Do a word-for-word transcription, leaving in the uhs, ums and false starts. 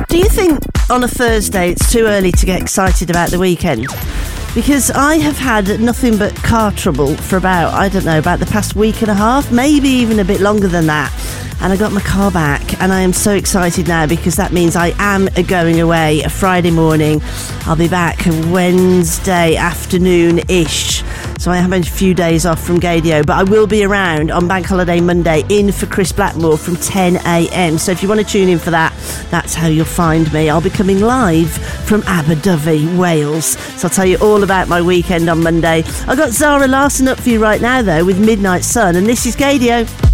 Do you think on a Thursday it's too early to get excited about the weekend? Because I have had nothing but car trouble for about, I don't know, about the past week and a half, maybe even a bit longer than that. And I got my car back, and I am so excited now because that means I am going away a Friday morning. I'll be back Wednesday afternoon-ish. So I have a few days off from Gadio, but I will be around on Bank Holiday Monday in for Chris Blackmore from ten a.m. So if you want to tune in for that, that's how you'll find me. I'll be coming live from Aberdyfi, Wales. So I'll tell you all about my weekend on Monday. I've got Zara Larsson up for you right now, though, with Midnight Sun, and this is Gadio.